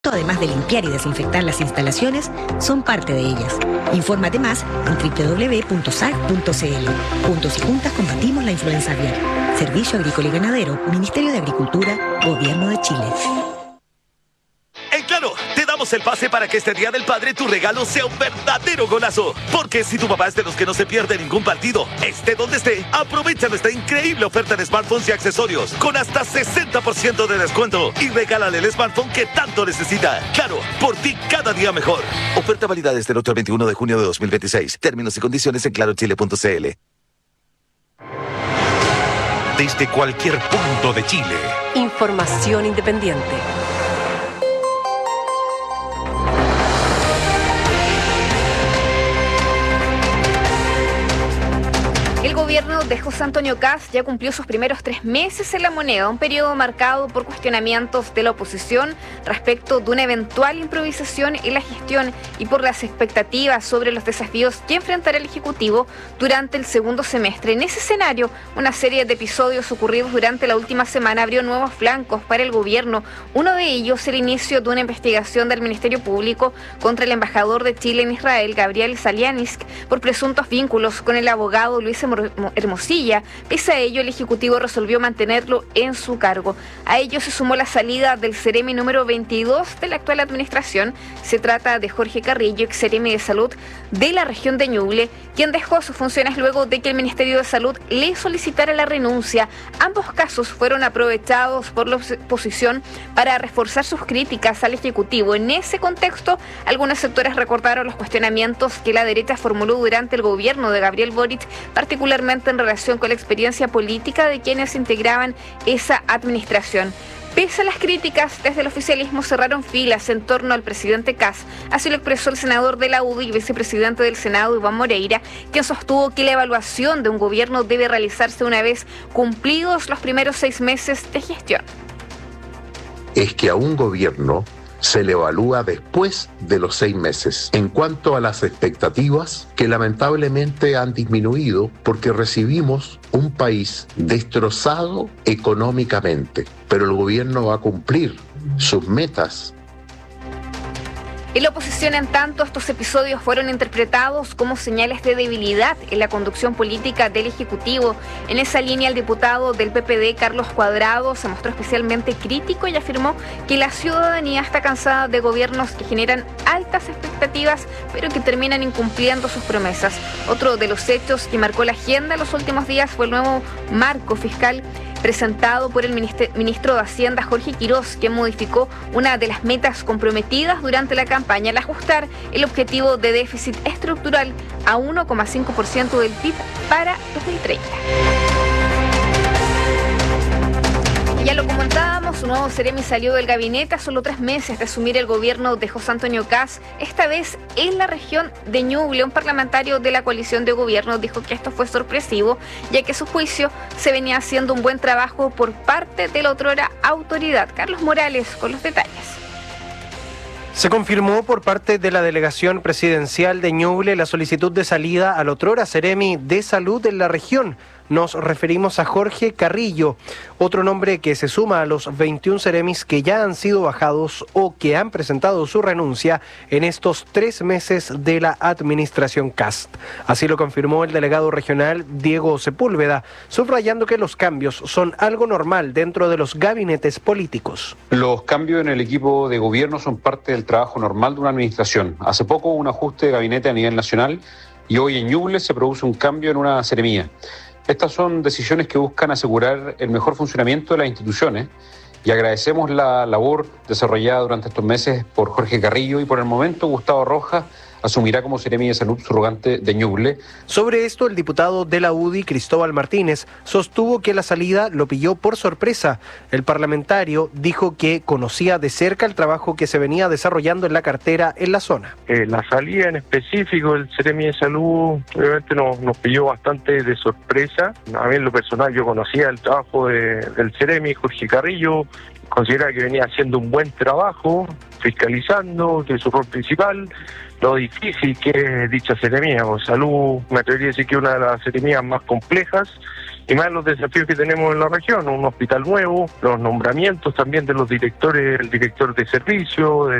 además de limpiar y desinfectar las instalaciones, son parte de ellas. Infórmate más en www.sag.cl. Juntos y juntas combatimos la influenza aviar. Servicio Agrícola y Ganadero, Ministerio de Agricultura, Gobierno de Chile. En Claro, te damos el pase para que este Día del Padre tu regalo sea un verdadero golazo. Porque si tu papá es de los que no se pierde ningún partido, esté donde esté, aprovecha nuestra increíble oferta de smartphones y accesorios con hasta 60% de descuento y regálale el smartphone que tanto necesita. Claro, por ti cada día mejor. Oferta válida desde el 8 al 21 de junio de 2026. Términos y condiciones en clarochile.cl. Desde cualquier punto de Chile. Información independiente. El gobierno de José Antonio Kast ya cumplió sus primeros 3 meses en la moneda, un periodo marcado por cuestionamientos de la oposición respecto de una eventual improvisación en la gestión y por las expectativas sobre los desafíos que enfrentará el Ejecutivo durante el segundo semestre. En ese escenario, una serie de episodios ocurridos durante la última semana abrió nuevos flancos para el gobierno. Uno de ellos, el inicio de una investigación del Ministerio Público contra el embajador de Chile en Israel, Gabriel Salianisk, por presuntos vínculos con el abogado Luis Hermosilla. Pese a ello, el Ejecutivo resolvió mantenerlo en su cargo. A ello se sumó la salida del Ceremi número 22 de la actual administración. Se trata de Jorge Carrillo, ex Ceremi de Salud de la región de Ñuble, quien dejó sus funciones luego de que el Ministerio de Salud le solicitara la renuncia. Ambos casos fueron aprovechados por la oposición para reforzar sus críticas al Ejecutivo. En ese contexto, algunos sectores recordaron los cuestionamientos que la derecha formuló durante el gobierno de Gabriel Boric, particularmente en relación con la experiencia política de quienes integraban esa administración. Pese a las críticas, desde el oficialismo cerraron filas en torno al presidente Kast. Así lo expresó el senador de la UDI y vicepresidente del Senado, Iván Moreira, quien sostuvo que la evaluación de un gobierno debe realizarse una vez cumplidos los primeros 6 meses de gestión. Es que a un gobierno se le evalúa después de los 6 meses. En cuanto a las expectativas, que lamentablemente han disminuido porque recibimos un país destrozado económicamente, pero el gobierno va a cumplir sus metas. En la oposición, en tanto, estos episodios fueron interpretados como señales de debilidad en la conducción política del Ejecutivo. En esa línea, el diputado del PPD, Carlos Cuadrado, se mostró especialmente crítico y afirmó que la ciudadanía está cansada de gobiernos que generan altas expectativas, pero que terminan incumpliendo sus promesas. Otro de los hechos que marcó la agenda en los últimos días fue el nuevo marco fiscal presentado por el ministro de Hacienda, Jorge Quirós, que modificó una de las metas comprometidas durante la campaña al ajustar el objetivo de déficit estructural a 1,5% del PIB para 2030. Ya lo comentábamos, un nuevo Ceremi salió del gabinete a solo 3 meses de asumir el gobierno de José Antonio Kast, esta vez en la región de Ñuble. Un parlamentario de la coalición de gobierno dijo que esto fue sorpresivo, ya que a su juicio se venía haciendo un buen trabajo por parte de la otrora autoridad. Carlos Morales con los detalles. Se confirmó por parte de la delegación presidencial de Ñuble la solicitud de salida al otrora Ceremi de Salud en la región. Nos referimos a Jorge Carrillo, otro nombre que se suma a los 21 Ceremis que ya han sido bajados o que han presentado su renuncia en estos 3 meses de la administración Kast. Así lo confirmó el delegado regional Diego Sepúlveda, subrayando que los cambios son algo normal dentro de los gabinetes políticos. Los cambios en el equipo de gobierno son parte del trabajo normal de una administración. Hace poco hubo un ajuste de gabinete a nivel nacional y hoy en Ñuble se produce un cambio en una seremía. Estas son decisiones que buscan asegurar el mejor funcionamiento de las instituciones y agradecemos la labor desarrollada durante estos meses por Jorge Carrillo y por el momento Gustavo Rojas asumirá como Ceremi de Salud subrogante de Ñuble. Sobre esto, el diputado de la UDI, Cristóbal Martínez, sostuvo que la salida lo pilló por sorpresa. El parlamentario dijo que conocía de cerca el trabajo que se venía desarrollando en la cartera en la zona. La salida en específico del Ceremi de Salud obviamente nos pilló bastante de sorpresa. A mí en lo personal yo conocía el trabajo del Ceremi, Jorge Carrillo, consideraba que venía haciendo un buen trabajo, fiscalizando, que es su rol principal. Lo difícil que es dicha seremía, Salud, me atrevería a decir que es una de las seremías más complejas y más los desafíos que tenemos en la región, un hospital nuevo, los nombramientos también de los directores, el director de servicio,